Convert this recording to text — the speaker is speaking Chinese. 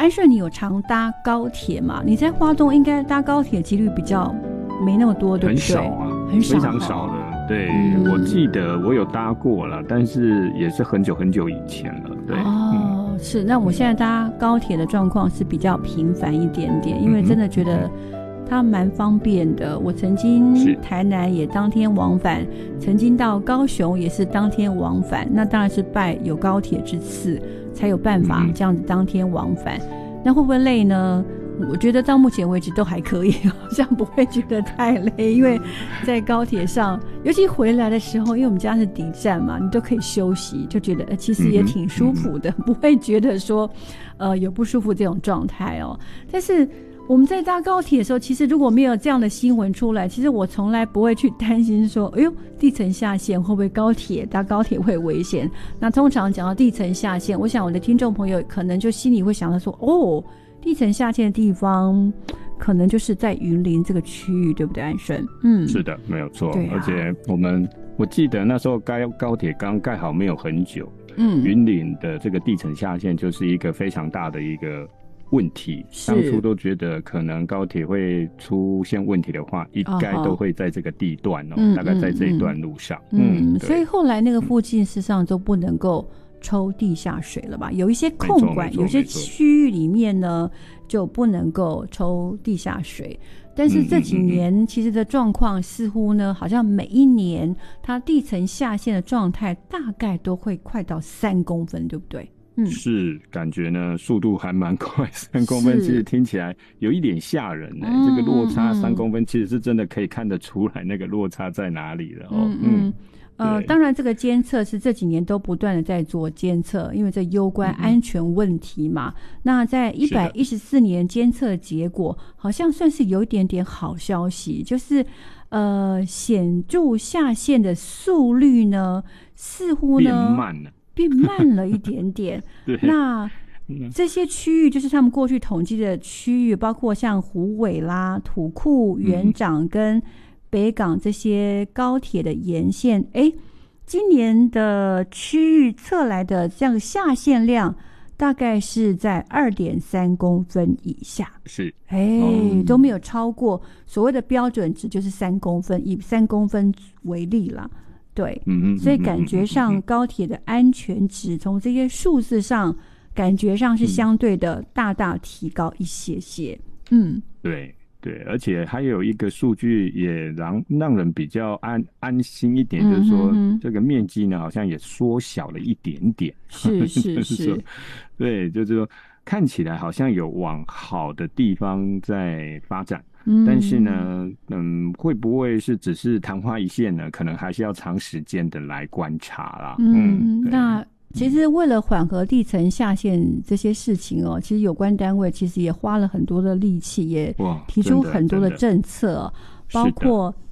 安顺，你有常搭高铁吗？你在花东应该搭高铁几率比较没那么多，对不对？ 很少啊， 很少， 非常少的。对，我记得我有搭过了，但是也是很久很久以前了。对， 是。那我现在搭高铁的状况是比较频繁一点点，因为真的觉得它蛮方便的。我曾经台南也当天往返，曾经到高雄也是当天往返。那当然是拜有高铁之赐，才有办法这样子当天往返。那会不会累呢？我觉得到目前为止都还可以，好像不会觉得太累，因为在高铁上，尤其回来的时候，因为我们家是底站嘛，你都可以休息，就觉得其实也挺舒服的，不会觉得说有不舒服这种状态哦。但是我们在搭高铁的时候，其实如果没有这样的新闻出来，其实我从来不会去担心说，哎呦，地层下陷会不会搭高铁会危险。那通常讲到地层下陷，我想我的听众朋友可能就心里会想到说，地层下陷的地方可能就是在云林这个区域，对不对，安顺？ 是的，没有错。 对啊， 而且我记得那时候高铁刚盖好没有很久，云林的这个地层下陷就是一个非常大的一个问题。当初都觉得可能高铁会出现问题的话，应该都会在这个地段大概在这一段路上。 所以后来那个附近事实上都不能够抽地下水了吧？有一些控管，有些区域里面呢就不能够抽地下水。但是这几年其实的状况似乎呢，好像每一年它地层下陷的状态大概都会快到3公分，对不对？ 是，感觉呢速度还蛮快，3公分其实听起来有一点吓人这个落差3公分其实是真的可以看得出来那个落差在哪里了当然这个监测是这几年都不断的在做监测，因为这攸关安全问题嘛。那在114年监测结果好像算是有一点点好消息，就是显著下陷的速率呢似乎呢变慢了一点点那这些区域就是他们过去统计的区域，包括像虎尾啦、土库、元长跟北港这些高铁的沿线，今年的区域测来的这样下陷量大概是在2.3公分以下， 是都没有超过所谓的标准值，就是3公分，以3公分为例啦。对，所以感觉上高铁的安全值从这些数字上感觉上是相对的大大提高一些些。 对，而且还有一个数据也让人比较安心一点，就是说这个面积呢好像也缩小了一点点。 是对，就是说看起来好像有往好的地方在发展。但是呢会不会是只是昙花一现呢？可能还是要长时间的来观察啦。 那其实为了缓和地层下陷这些事情其实有关单位其实也花了很多的力气，也提出很多的政策包括